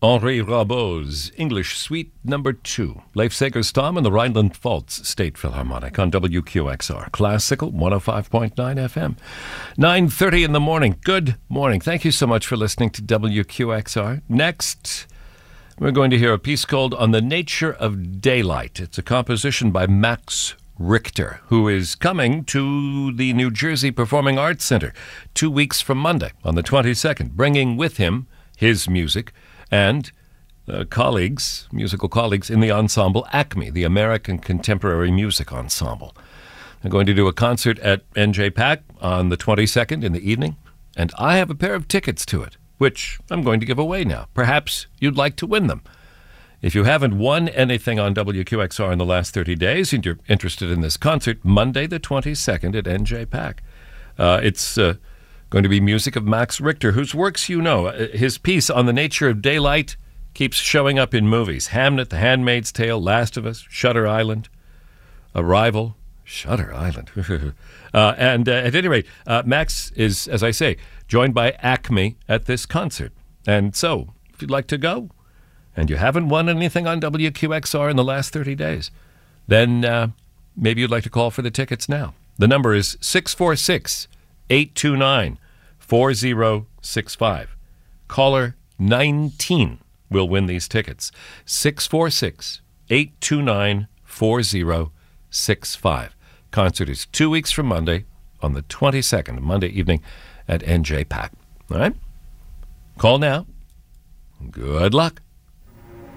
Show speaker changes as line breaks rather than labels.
Henri Rabault's English Suite No. 2. Leif Sagerstam and the Rhineland-Pfalz State Philharmonic on WQXR. Classical 105.9 FM. 9:30 in the morning. Good morning. Thank you so much for listening to WQXR. Next, we're going to hear a piece called On the Nature of Daylight. It's a composition by Max Richter, who is coming to the New Jersey Performing Arts Center 2 weeks from Monday on the 22nd, bringing with him his music and musical colleagues in the ensemble ACME, the American Contemporary Music Ensemble. They're going to do a concert at NJPAC on the 22nd in the evening, and I have a pair of tickets to it, which I'm going to give away now. Perhaps you'd like to win them. If you haven't won anything on WQXR in the last 30 days and you're interested in this concert, Monday the 22nd at NJPAC. It's going to be music of Max Richter, whose works you know. His piece On the Nature of Daylight keeps showing up in movies. Hamnet, The Handmaid's Tale, Last of Us, Shutter Island, Arrival, Shutter Island. And at any rate, Max is, as I say, joined by ACME at this concert. And so, if you'd like to go, and you haven't won anything on WQXR in the last 30 days, then maybe you'd like to call for the tickets now. The number is 646-829-4065. Caller 19 will win these tickets. 646-829-4065. Concert is 2 weeks from Monday on the 22nd, Monday evening at NJPAC. All right? Call now. Good luck.